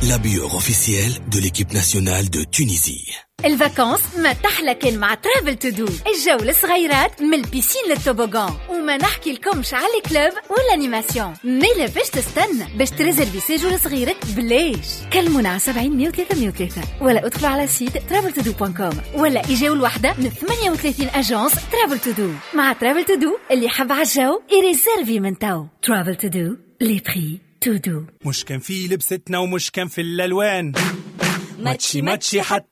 la bière officielle de l'équipe nationale de Tunisie. الفاكانس ما تحلى مع ترافل تو دو. الجو للصغيرات من البيسين للتوبوغان، وما نحكي لكمش على الكلوب والانيماسيون. ميلا باش تستنى باش تريزرفي سيجور صغيرك بلاش. كلمونا على 70 103 103 ولا ادخلوا على سيت traveltodo.com ولا اجاوا الوحده من 38 اجانس ترافل تو دو. مع ترافل تو دو اللي يحب على الجو يريزرفي من تو. ترافل تو دو لي بري تو دو. مش كان في لبستنا ومش كان في الالوان، ماتشي ماتشي حتى